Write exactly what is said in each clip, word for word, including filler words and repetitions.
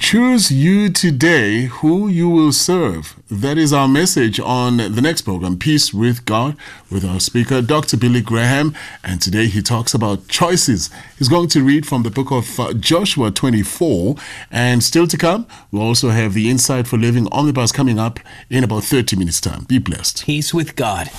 Choose you today who you will serve. That is our message on the next program, Peace with God, with our speaker, Doctor Billy Graham. And today he talks about choices. He's going to read from the book of uh, Joshua twenty-four. And still to come, we'll also have the Insight for Living Omnibus coming up in about thirty minutes' time. Be blessed. Peace with God.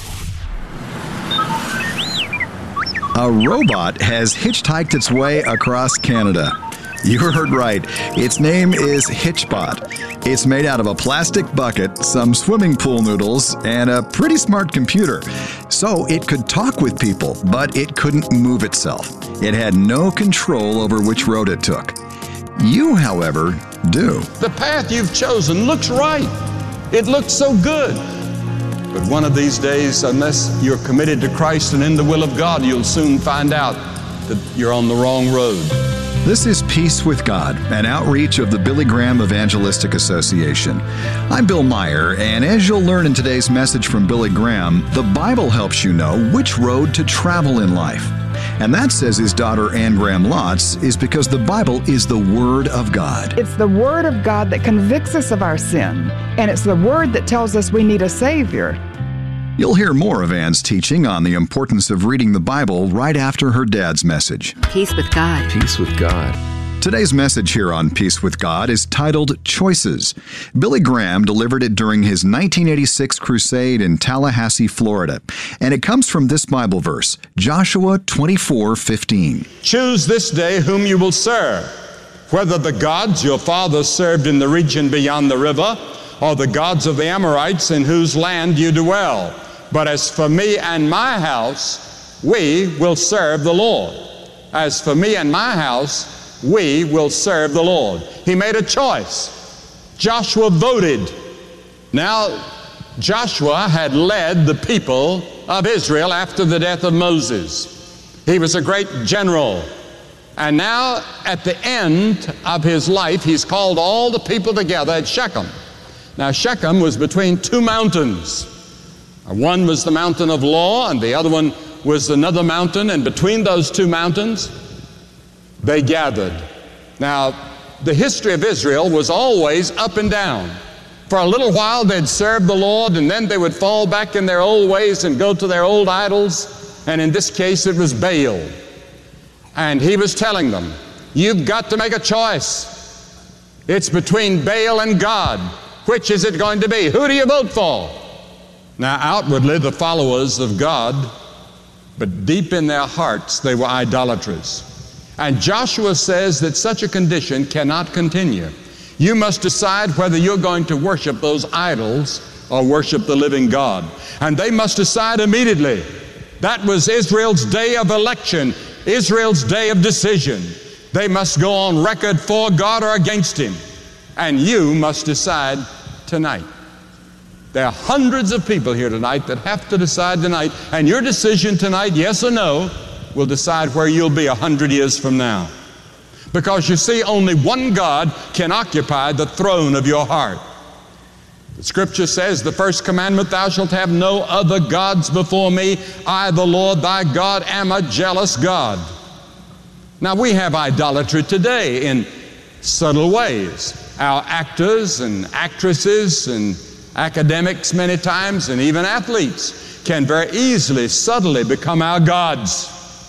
A robot has hitchhiked its way across Canada. You heard right. Its name is Hitchbot. It's made out of a plastic bucket, some swimming pool noodles, and a pretty smart computer. So it could talk with people, but it couldn't move itself. It had no control over which road it took. You, however, do. The path you've chosen looks right. It looks so good. But one of these days, unless you're committed to Christ and in the will of God, you'll soon find out that you're on the wrong road. This is Peace with God, an outreach of the Billy Graham Evangelistic Association. I'm Bill Meyer, and as you'll learn in today's message from Billy Graham, the Bible helps you know which road to travel in life. And that, says his daughter Anne Graham Lotz, is because the Bible is the Word of God. It's the Word of God that convicts us of our sin, and it's the Word that tells us we need a Savior. You'll hear more of Anne's teaching on the importance of reading the Bible right after her dad's message. Peace with God. Peace with God. Today's message here on Peace with God is titled Choices. Billy Graham delivered it during his nineteen eighty-six crusade in Tallahassee, Florida. And it comes from this Bible verse, Joshua twenty-four fifteen. Choose this day whom you will serve, whether the gods your fathers served in the region beyond the river, or the gods of the Amorites in whose land you dwell. But as for me and my house, we will serve the Lord. As for me and my house, we will serve the Lord. He made a choice. Joshua voted. Now, Joshua had led the people of Israel after the death of Moses. He was a great general. And now, at the end of his life, he's called all the people together at Shechem. Now, Shechem was between two mountains. One was the mountain of law, and the other one was another mountain, and between those two mountains, they gathered. Now, the history of Israel was always up and down. For a little while, they'd serve the Lord, and then they would fall back in their old ways and go to their old idols, and in this case, it was Baal. And he was telling them, you've got to make a choice. It's between Baal and God. Which is it going to be? Who do you vote for? Now, outwardly, the followers of God, but deep in their hearts, they were idolaters. And Joshua says that such a condition cannot continue. You must decide whether you're going to worship those idols or worship the living God. And they must decide immediately. That was Israel's day of election, Israel's day of decision. They must go on record for God or against Him. And you must decide tonight. There are hundreds of people here tonight that have to decide tonight, and your decision tonight, yes or no, will decide where you'll be a hundred years from now. Because you see, only one God can occupy the throne of your heart. The Scripture says, the first commandment, thou shalt have no other gods before me. I, the Lord thy God, am a jealous God. Now, we have idolatry today in subtle ways. Our actors and actresses and academics many times, and even athletes, can very easily, subtly become our gods.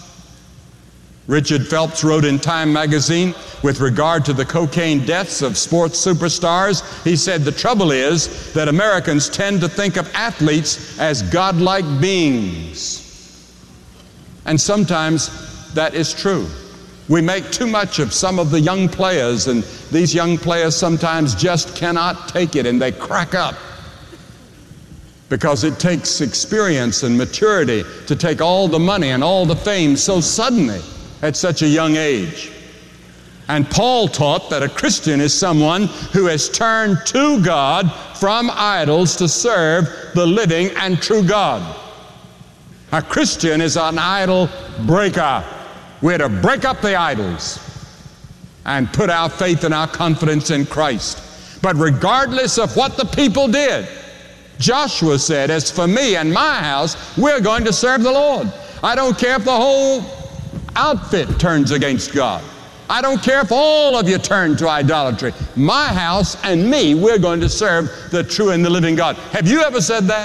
Richard Phelps wrote in Time magazine with regard to the cocaine deaths of sports superstars, he said, the trouble is that Americans tend to think of athletes as godlike beings. And sometimes that is true. We make too much of some of the young players, and these young players sometimes just cannot take it, and they crack up. Because it takes experience and maturity to take all the money and all the fame so suddenly at such a young age. And Paul taught that a Christian is someone who has turned to God from idols to serve the living and true God. A Christian is an idol breaker. We're to break up the idols and put our faith and our confidence in Christ. But regardless of what the people did, Joshua said, as for me and my house, we're going to serve the Lord. I don't care if the whole outfit turns against God. I don't care if all of you turn to idolatry. My house and me, we're going to serve the true and the living God. Have you ever said that?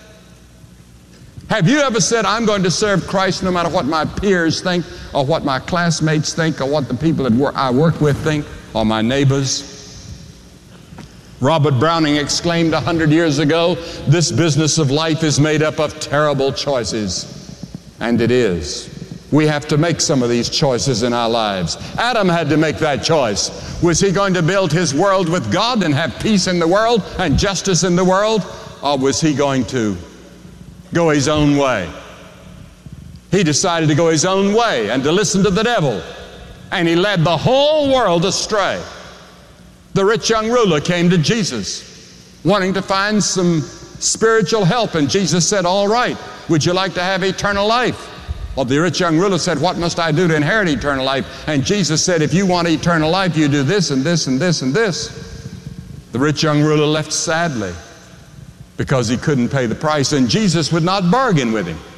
Have you ever said, I'm going to serve Christ no matter what my peers think, or what my classmates think, or what the people that wor- I work with think, or my neighbors? Robert Browning exclaimed a hundred years ago, this business of life is made up of terrible choices. And it is. We have to make some of these choices in our lives. Adam had to make that choice. Was he going to build his world with God and have peace in the world and justice in the world? Or was he going to go his own way? He decided to go his own way and to listen to the devil. And he led the whole world astray. The rich young ruler came to Jesus wanting to find some spiritual help. And Jesus said, all right, would you like to have eternal life? Well, the rich young ruler said, what must I do to inherit eternal life? And Jesus said, if you want eternal life, you do this and this and this and this. The rich young ruler left sadly because he couldn't pay the price, and Jesus would not bargain with him.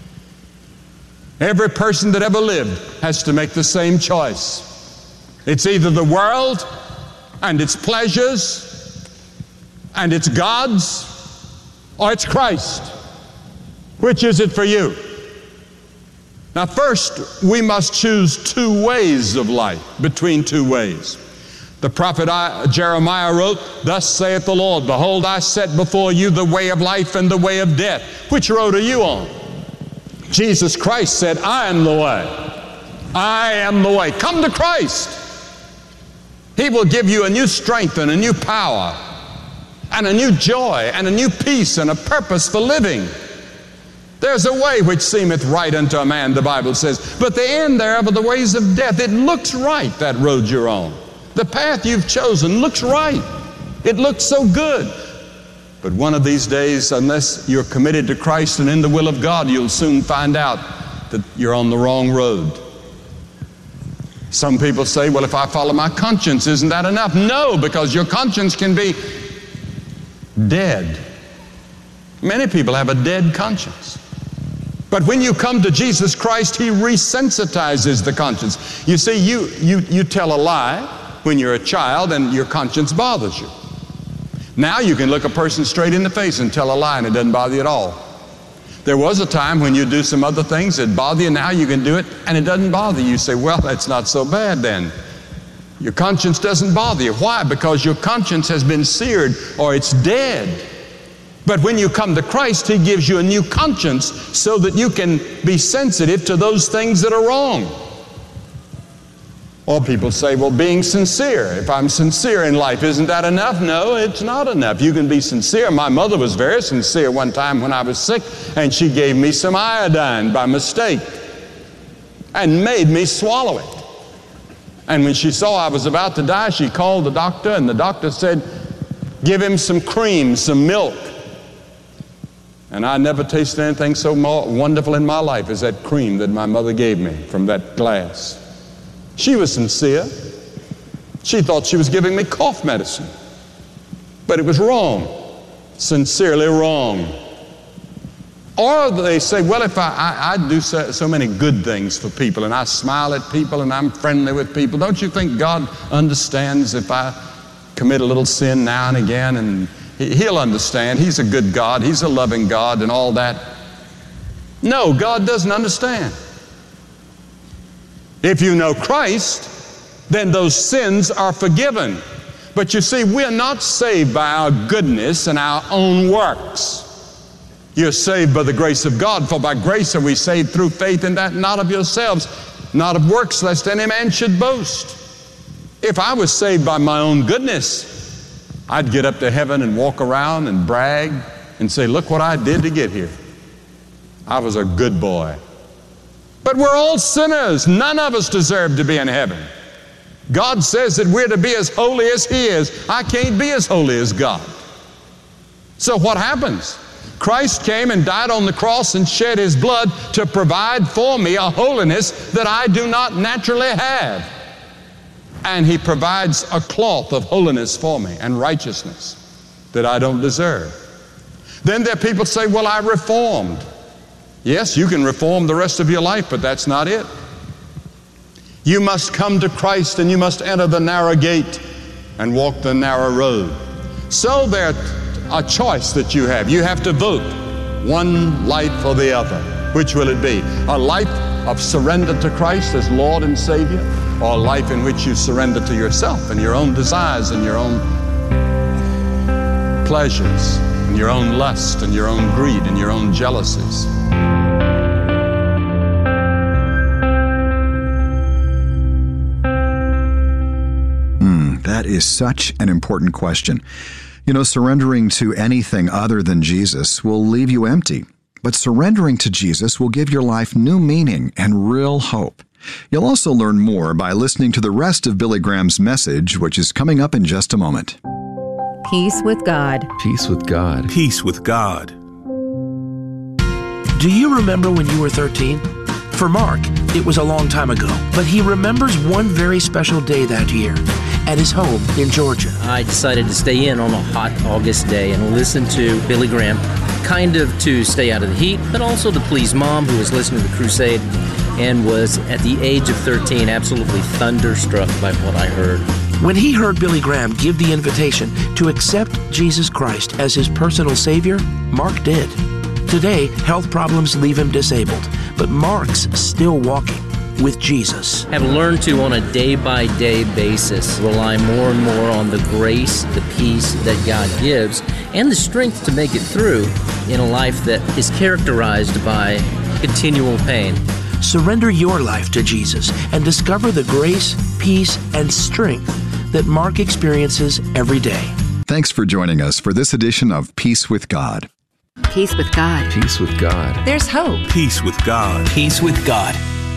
Every person that ever lived has to make the same choice. It's either the world and its pleasures and its gods, or it's Christ. Which is it for you? Now, first, we must choose two ways of life, between two ways. The prophet Jeremiah wrote, thus saith the Lord, behold, I set before you the way of life and the way of death. Which road are you on? Jesus Christ said, I am the way. I am the way. Come to Christ. He will give you a new strength and a new power and a new joy and a new peace and a purpose for living. There's a way which seemeth right unto a man, the Bible says, but the end thereof are the ways of death. It looks right, that road you're on. The path you've chosen looks right. It looks so good. But one of these days, unless you're committed to Christ and in the will of God, you'll soon find out that you're on the wrong road. Some people say, well, if I follow my conscience, isn't that enough? No, because your conscience can be dead. Many people have a dead conscience. But when you come to Jesus Christ, He resensitizes the conscience. You see, you, you, you tell a lie when you're a child and your conscience bothers you. Now you can look a person straight in the face and tell a lie and it doesn't bother you at all. There was a time when you do some other things that bother you. Now you can do it and it doesn't bother you. You say, well, that's not so bad then. Your conscience doesn't bother you. Why? Because your conscience has been seared or it's dead. But when you come to Christ, He gives you a new conscience so that you can be sensitive to those things that are wrong. Or people say, well, being sincere, if I'm sincere in life, isn't that enough? No, it's not enough. You can be sincere. My mother was very sincere one time when I was sick, and she gave me some iodine by mistake and made me swallow it. And when she saw I was about to die, she called the doctor, and the doctor said, give him some cream, some milk. And I never tasted anything so more wonderful in my life as that cream that my mother gave me from that glass. She was sincere. She thought she was giving me cough medicine. But it was wrong, sincerely wrong. Or they say, well, if I, I, I do so, so many good things for people, and I smile at people, and I'm friendly with people, don't you think God understands if I commit a little sin now and again? And He'll understand. He's a good God. He's a loving God and all that. No, God doesn't understand. If you know Christ, then those sins are forgiven. But you see, we're not saved by our goodness and our own works. You're saved by the grace of God, for by grace are we saved through faith, in that not of yourselves, not of works, lest any man should boast. If I was saved by my own goodness, I'd get up to heaven and walk around and brag and say, look what I did to get here. I was a good boy. But we're all sinners. None of us deserve to be in heaven. God says that we're to be as holy as He is. I can't be as holy as God. So what happens? Christ came and died on the cross and shed His blood to provide for me a holiness that I do not naturally have. And He provides a cloth of holiness for me and righteousness that I don't deserve. Then there are people say, well, I reformed. Yes, you can reform the rest of your life, but that's not it. You must come to Christ and you must enter the narrow gate and walk the narrow road. So there's a choice that you have. You have to vote one life or the other. Which will it be? A life of surrender to Christ as Lord and Savior, or a life in which you surrender to yourself and your own desires and your own pleasures and your own lust and your own greed and your own jealousies? That is such an important question. You know, surrendering to anything other than Jesus will leave you empty, but surrendering to Jesus will give your life new meaning and real hope. You'll also learn more by listening to the rest of Billy Graham's message, which is coming up in just a moment. Peace with God. Peace with God. Peace with God. Do you remember when you were thirteen? For Mark, it was a long time ago, but he remembers one very special day that year at his home in Georgia. I decided to stay in on a hot August day and listen to Billy Graham, kind of to stay out of the heat, but also to please Mom, who was listening to the crusade and was, at the age of thirteen, absolutely thunderstruck by what I heard. When he heard Billy Graham give the invitation to accept Jesus Christ as his personal Savior, Mark did. Today, health problems leave him disabled, but Mark's still walking with Jesus. Have learned to, on a day-by-day basis, rely more and more on the grace, the peace that God gives, and the strength to make it through in a life that is characterized by continual pain. Surrender your life to Jesus and discover the grace, peace, and strength that Mark experiences every day. Thanks for joining us for this edition of Peace with God. Peace with God. Peace with God. There's hope. Peace with God. Peace with God.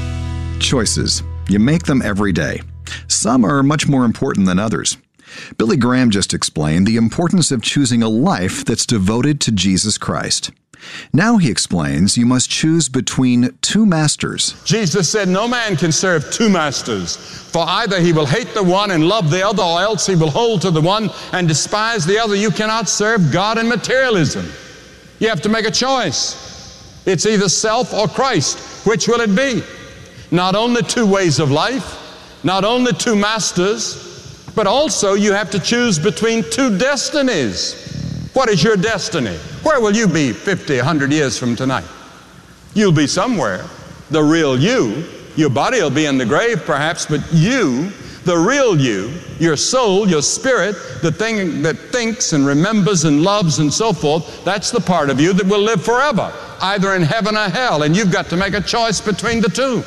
Choices. You make them every day. Some are much more important than others. Billy Graham just explained the importance of choosing a life that's devoted to Jesus Christ. Now he explains you must choose between two masters. Jesus said, no man can serve two masters, for either he will hate the one and love the other, or else he will hold to the one and despise the other. You cannot serve God and materialism. You have to make a choice. It's either self or Christ. Which will it be? Not only two ways of life, not only two masters, but also you have to choose between two destinies. What is your destiny? Where will you be fifty, a hundred years from tonight? You'll be somewhere. The real you. Your body will be in the grave perhaps, but you, the real you, your soul, your spirit, the thing that thinks and remembers and loves and so forth, that's the part of you that will live forever, either in heaven or hell, and you've got to make a choice between the two.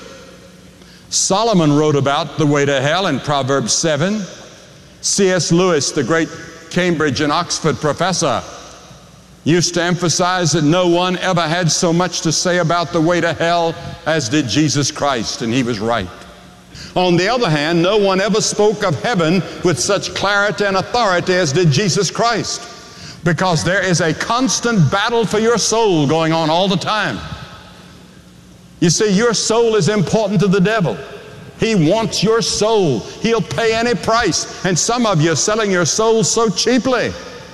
Solomon wrote about the way to hell in Proverbs seven. C S Lewis, the great Cambridge and Oxford professor, used to emphasize that no one ever had so much to say about the way to hell as did Jesus Christ, and he was right. On the other hand, no one ever spoke of heaven with such clarity and authority as did Jesus Christ, because there is a constant battle for your soul going on all the time. You see, your soul is important to the devil. He wants your soul. He'll pay any price, and some of you are selling your soul so cheaply.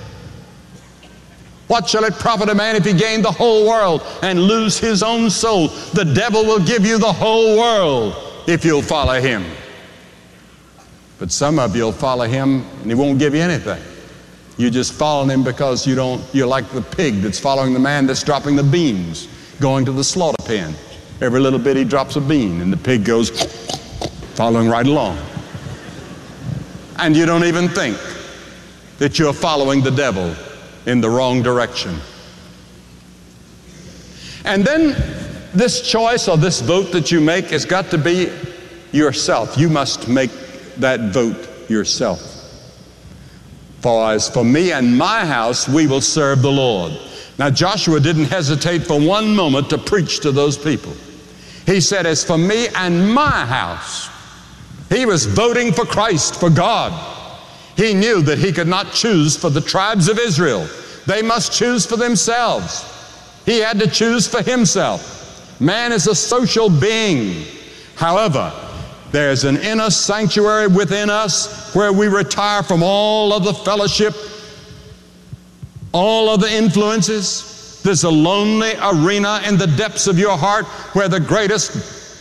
What shall it profit a man if he gain the whole world and lose his own soul? The devil will give you the whole world if you'll follow him. But some of you will follow him and he won't give you anything. You just follow him because you don't, you're like the pig that's following the man that's dropping the beans, going to the slaughter pen. Every little bit he drops a bean and the pig goes following right along. And you don't even think that you're following the devil in the wrong direction. And then this choice or this vote that you make has got to be yourself. You must make that vote yourself. For as for me and my house, we will serve the Lord. Now Joshua didn't hesitate for one moment to preach to those people. He said, as for me and my house, he was voting for Christ, for God. He knew that he could not choose for the tribes of Israel. They must choose for themselves. He had to choose for himself. Man is a social being. However, there's an inner sanctuary within us where we retire from all of the fellowship, all of the influences. There's a lonely arena in the depths of your heart where the greatest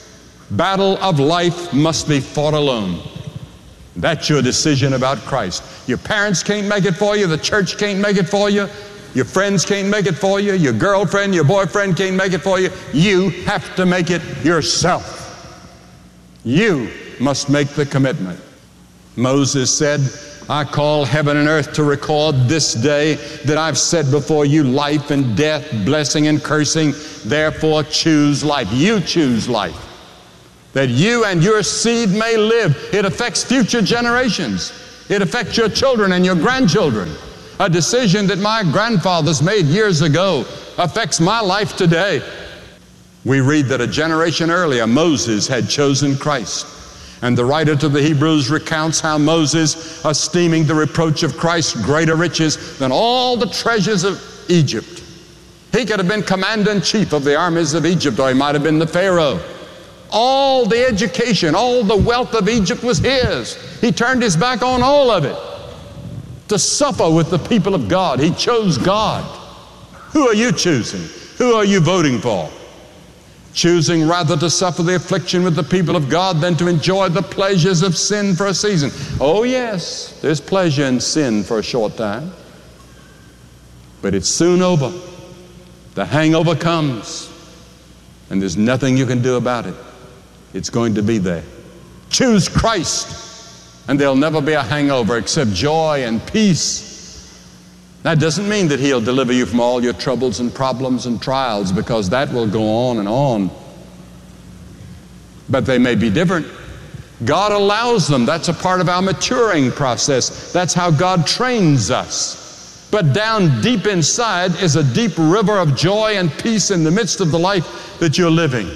battle of life must be fought alone. That's your decision about Christ. Your parents can't make it for you. The church can't make it for you. Your friends can't make it for you. Your girlfriend, your boyfriend can't make it for you. You have to make it yourself. You must make the commitment. Moses said, I call heaven and earth to record this day that I've set before you life and death, blessing and cursing. Therefore choose life. You choose life, that you and your seed may live. It affects future generations. It affects your children and your grandchildren. A decision that my grandfathers made years ago affects my life today. We read that a generation earlier, Moses had chosen Christ. And the writer to the Hebrews recounts how Moses, esteeming the reproach of Christ greater riches than all the treasures of Egypt. He could have been commander-in-chief of the armies of Egypt, or he might have been the Pharaoh. All the education, all the wealth of Egypt was his. He turned his back on all of it to suffer with the people of God. He chose God. Who are you choosing? Who are you voting for? Choosing rather to suffer the affliction with the people of God than to enjoy the pleasures of sin for a season. Oh yes, there's pleasure in sin for a short time, but it's soon over. The hangover comes, and there's nothing you can do about it. It's going to be there. Choose Christ, and there'll never be a hangover except joy and peace. That doesn't mean that He'll deliver you from all your troubles and problems and trials, because that will go on and on. But they may be different. God allows them. That's a part of our maturing process. That's how God trains us. But down deep inside is a deep river of joy and peace in the midst of the life that you're living.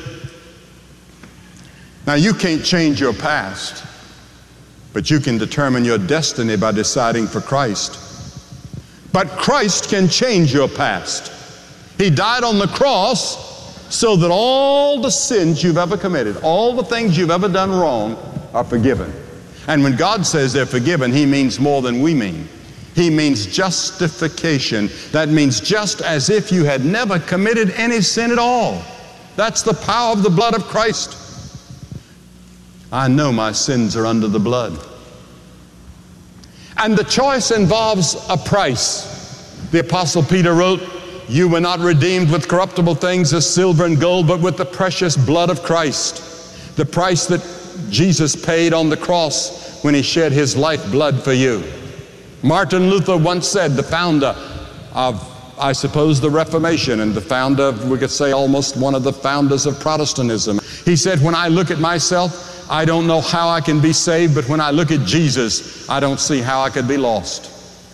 Now, you can't change your past, but you can determine your destiny by deciding for Christ. But Christ can change your past. He died on the cross so that all the sins you've ever committed, all the things you've ever done wrong, are forgiven. And when God says they're forgiven, He means more than we mean. He means justification. That means just as if you had never committed any sin at all. That's the power of the blood of Christ. I know my sins are under the blood. And the choice involves a price. The Apostle Peter wrote, you were not redeemed with corruptible things as silver and gold, but with the precious blood of Christ. The price that Jesus paid on the cross when He shed His lifeblood for you. Martin Luther once said, the founder of, I suppose, the Reformation, and the founder, we could say almost one of the founders of Protestantism. He said, when I look at myself, I don't know how I can be saved, but when I look at Jesus, I don't see how I could be lost.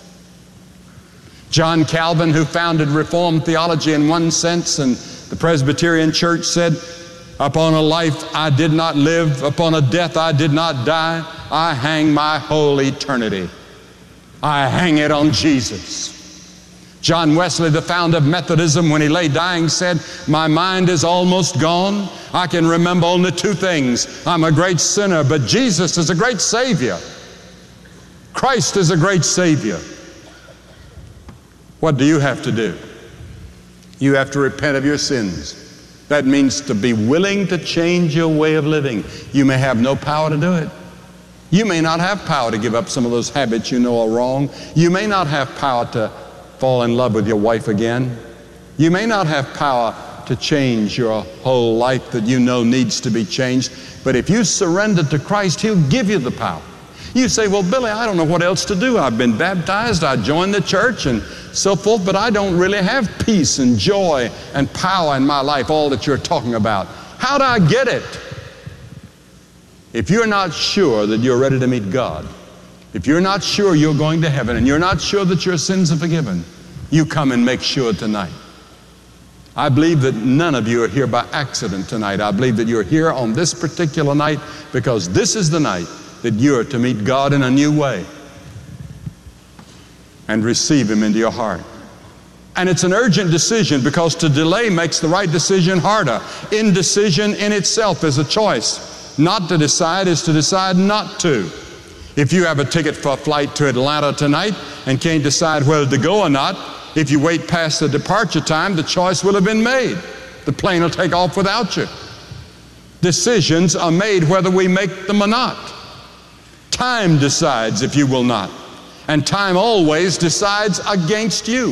John Calvin, who founded Reformed theology in one sense, and the Presbyterian Church, said, upon a life I did not live, upon a death I did not die, I hang my whole eternity. I hang it on Jesus. John Wesley, the founder of Methodism, when he lay dying, said, my mind is almost gone. I can remember only two things. I'm a great sinner, but Jesus is a great Savior. Christ is a great Savior. What do you have to do? You have to repent of your sins. That means to be willing to change your way of living. You may have no power to do it. You may not have power to give up some of those habits you know are wrong. You may not have power to fall in love with your wife again. You may not have power to change your whole life that you know needs to be changed. But if you surrender to Christ, He'll give you the power. You say, well, Billy, I don't know what else to do. I've been baptized, I joined the church and so forth, but I don't really have peace and joy and power in my life, all that you're talking about. How do I get it? If you're not sure that you're ready to meet God, if you're not sure you're going to heaven, and you're not sure that your sins are forgiven, you come and make sure tonight. I believe that none of you are here by accident tonight. I believe that you're here on this particular night because this is the night that you're to meet God in a new way and receive Him into your heart. And it's an urgent decision, because to delay makes the right decision harder. Indecision in itself is a choice. Not to decide is to decide not to. If you have a ticket for a flight to Atlanta tonight and can't decide whether to go or not, if you wait past the departure time, the choice will have been made. The plane will take off without you. Decisions are made whether we make them or not. Time decides if you will not, and time always decides against you.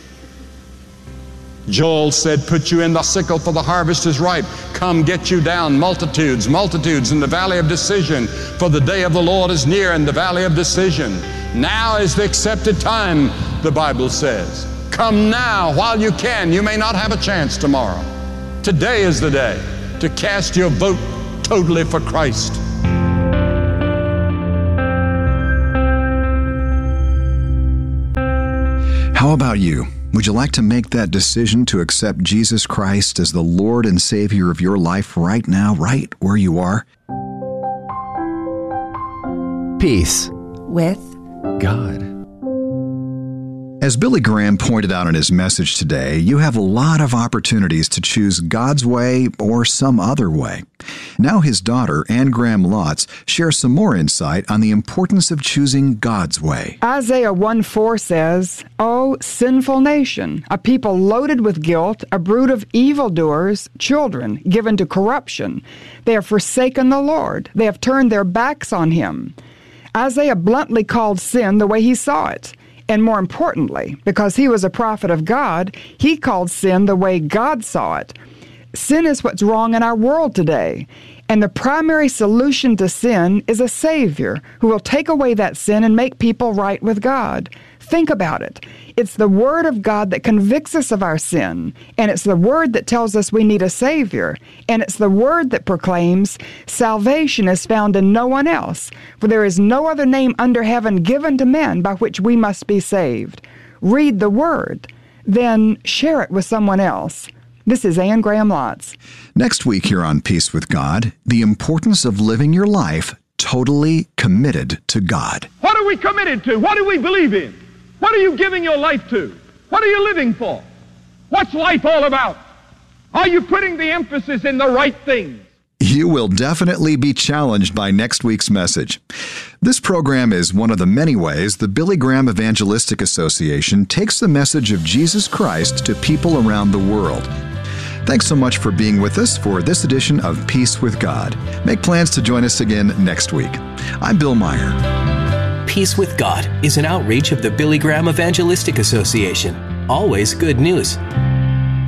Joel said, put you in the sickle, for the harvest is ripe. Come, get you down, multitudes, multitudes in the valley of decision, for the day of the Lord is near in the valley of decision. Now is the accepted time, the Bible says. Come now while you can. You may not have a chance tomorrow. Today is the day to cast your vote totally for Christ. How about you? Would you like to make that decision to accept Jesus Christ as the Lord and Savior of your life right now, right where you are? Peace With God. As Billy Graham pointed out in his message today, you have a lot of opportunities to choose God's way or some other way. Now his daughter, Anne Graham Lotz, shares some more insight on the importance of choosing God's way. Isaiah one four says, "O sinful nation, a people loaded with guilt, a brood of evildoers, children given to corruption. They have forsaken the Lord. They have turned their backs on him." Isaiah bluntly called sin the way he saw it. And more importantly, because he was a prophet of God, he called sin the way God saw it. Sin is what's wrong in our world today. And the primary solution to sin is a Savior who will take away that sin and make people right with God. Think about it. It's the Word of God that convicts us of our sin, and it's the Word that tells us we need a Savior, and it's the Word that proclaims salvation is found in no one else, for there is no other name under heaven given to men by which we must be saved. Read the Word, then share it with someone else. This is Anne Graham Lotz. Next week here on Peace with God, the importance of living your life totally committed to God. What are we committed to? What do we believe in? What are you giving your life to? What are you living for? What's life all about? Are you putting the emphasis in the right things? You will definitely be challenged by next week's message. This program is one of the many ways the Billy Graham Evangelistic Association takes the message of Jesus Christ to people around the world. Thanks so much for being with us for this edition of Peace with God. Make plans to join us again next week. I'm Bill Meyer. Peace with God is an outreach of the Billy Graham Evangelistic Association. Always good news.